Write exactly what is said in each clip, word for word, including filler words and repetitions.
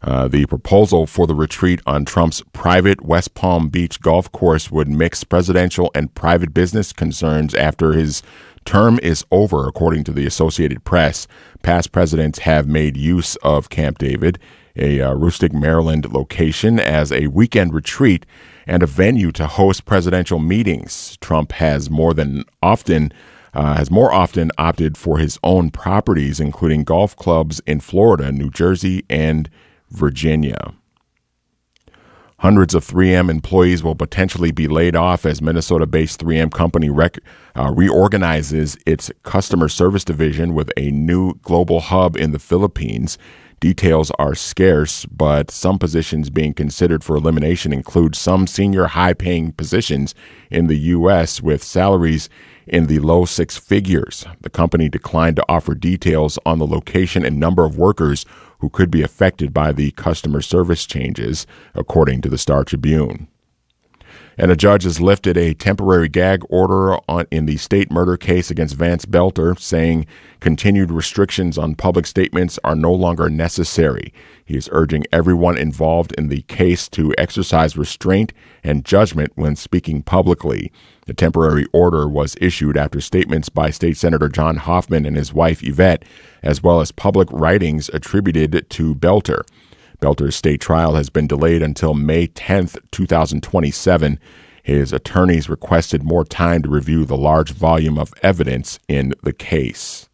Uh, the proposal for the retreat on Trump's private West Palm Beach golf course would mix presidential and private business concerns after his term is over, according to the Associated Press. Past presidents have made use of Camp David, a uh, Rustic, Maryland location, as a weekend retreat and a venue to host presidential meetings. Trump has more than often uh, has more often opted for his own properties, including golf clubs in Florida, New Jersey, and Virginia. Hundreds of three M employees will potentially be laid off as Minnesota-based three M company rec- uh, reorganizes its customer service division with a new global hub in the Philippines. Details are scarce, but some positions being considered for elimination include some senior high-paying positions in the U S with salaries in the low six figures. The company declined to offer details on the location and number of workers who could be affected by the customer service changes, according to the Star Tribune. And a judge has lifted a temporary gag order on, in the state murder case against Vance Belter, saying continued restrictions on public statements are no longer necessary. He is urging everyone involved in the case to exercise restraint and judgment when speaking publicly. The temporary order was issued after statements by State Senator John Hoffman and his wife Yvette, as well as public writings attributed to Belter. Belter's state trial has been delayed until May tenth, twenty twenty-seven. His attorneys requested more time to review the large volume of evidence in the case.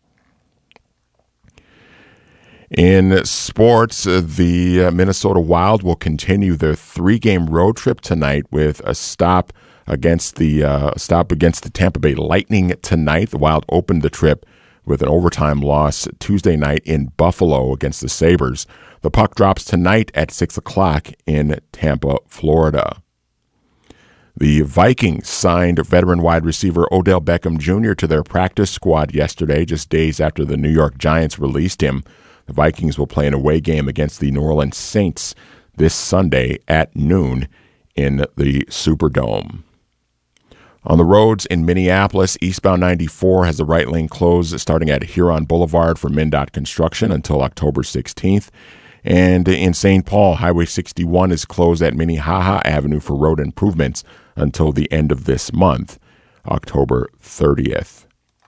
In sports, the Minnesota Wild will continue their three-game road trip tonight with a stop against the uh, stop against the Tampa Bay Lightning tonight. The Wild opened the trip with an overtime loss Tuesday night in Buffalo against the Sabres. The puck drops tonight at six o'clock in Tampa, Florida. The Vikings signed veteran wide receiver Odell Beckham Junior to their practice squad yesterday, just days after the New York Giants released him. The Vikings will play an away game against the New Orleans Saints this Sunday at noon in the Superdome. On the roads in Minneapolis, eastbound ninety-four has the right lane closed starting at Huron Boulevard for MnDOT construction until October sixteenth. And in Saint Paul, Highway sixty-one is closed at Minnehaha Avenue for road improvements until the end of this month, October thirtieth.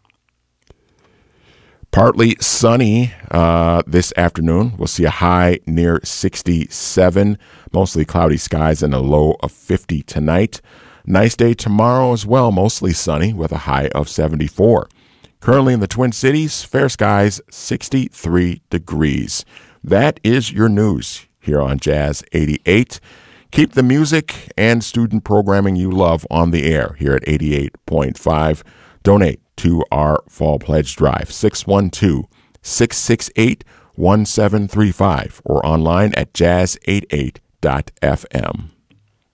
Partly sunny uh, this afternoon. We'll see a high near sixty-seven, mostly cloudy skies and a low of fifty tonight. Nice day tomorrow as well, mostly sunny with a high of seventy-four. Currently in the Twin Cities, fair skies, sixty-three degrees. That is your news here on Jazz eighty-eight. Keep the music and student programming you love on the air here at eighty-eight point five. Donate to our Fall Pledge Drive, six one two, six six eight, one seven three five, or online at jazz eighty-eight dot f m.